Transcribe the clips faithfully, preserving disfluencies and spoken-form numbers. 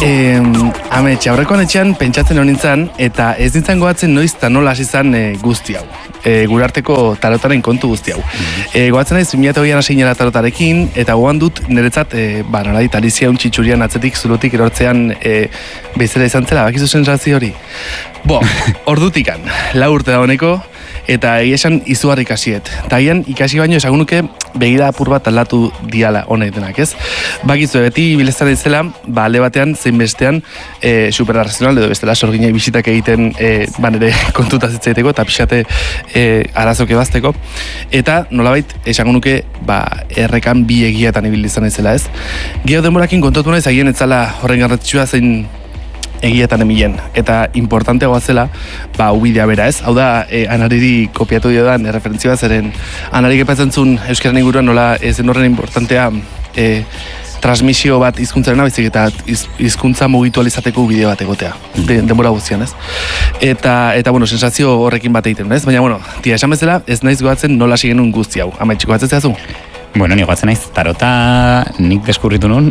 E, Ametxe, aurrekoan etxean pentsatzen honintzan, eta ez nintzen goatzen noiz eta nola hasi izan e, guzti hau. E, gure arteko tarotaren kontu guzti hau. E, goatzen naiz, bi mila hogeian hasiera tarotarekin, eta goan dut niretzat, e, ba, nolait, Alizia un txitxurian atzetik zulotik erortzean e, bezala izan zela, bakizu sensazio hori. Bo, ordutikan, lau urte da honeko, eta egia esan izugarrik hasiet. Ta agian ikasi baino esagunuke begira apur bat aldatu diala honek denak, ez? Bakizu, beti bilezan izela, ba, alde batean, zein bestean, e, superarrazional edo bestela sorginei bisitak egiten e, banere kontutaz itzaiteko eta pixate e, arazoke bazteko. Eta nolabait esagunuke ba, errekan bi egietan ibil izan izela, ez? Gero denborakin kontatu naiz agien etzala horren garrantzitsua zein egietan emilen, eta importanteagoa zela, ba, ubidea bera, ez? Hau da, e, Anariri kopiatu dio da, referentzioa zeren, Anarik epatzen zuen euskaren inguruan nola ez den horren importantea e, transmisio bat hizkuntzarena baizik eta hizkuntza mugitu alizateko ubidea bat egotea, de, denbora guztian, ez? Eta, eta bueno, sensazio horrekin bat egiten, ez? Baina, bueno, tia, esan bezala, ez naiz goatzen nola hasi genuen guzti hau. Amaitxe, goatzen zehazu? Bueno, ni goatzen naiz, tarota nik deskurritu nun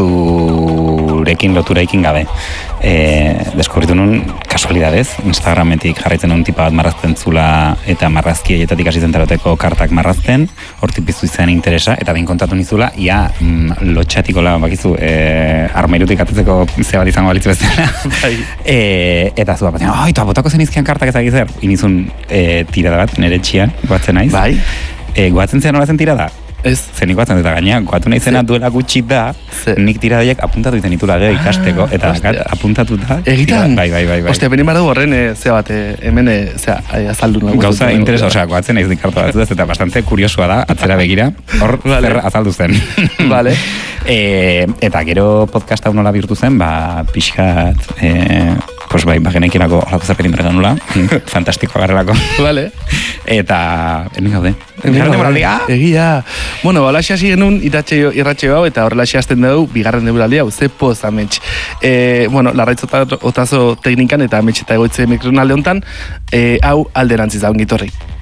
zurekin lotura ikin gabe. E, deskurritu nun kasualidadez, Instagrametik jarraitzen nun tipa bat marrazten zula eta marrazki eietatik hasi zen taroteko kartak marrazten, hortik piztu izan interesa, eta behin kontatu nizula, ia mm, lotxatikola, bakizu, e, armairutik atetzeko ze bat izango balitzu bezala. e, eta zu bat, oi, eta botako zen izkian kartak ezagik zer, inizun e, tirada bat, nire txian, goatzen naiz. Bai. E, goatzen zean nola zen tirada? Ez. Zen ikuatzen eta gaina, goatu nahi zena duela gutxi da, nik tiradaiek apuntatu izan itula gero ikasteko, eta gat, apuntatuta. Egitan? Bai, bai, bai, bai. Ostia, benin baradu horren, e, zea bat, e, hemen, e, zea, azaldu nago. Gauza interesa, osea, goatzen naiz dikartu bat, eta bastante kuriosua da, atzera begira, hor vale. Zer azaldu zen. Vale. E, eta gero podcast hau nola bihurtu zen, ba, pixkat, e, pues bai, bagenekirako olako zerpetin berretan nula, fantastikoa garrelako. Vale. Eta, hemen gaude. Egia. Bueno, holaxe hasi genuen irratxe hau, eta horrelaxe hasten dugu, bigarren demoraldi hau, ze poz amets. E, bueno, larraitz otazo teknikan, eta amets eta egoitze mikronalde honetan, e, hau alderantziz da, ongitorri.